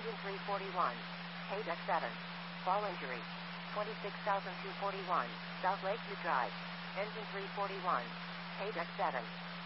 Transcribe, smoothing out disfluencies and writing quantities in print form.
Engine 341. Haydeck 7. Fall injury. 26,241. South Lakeview Drive. Engine 341. Haydeck 7.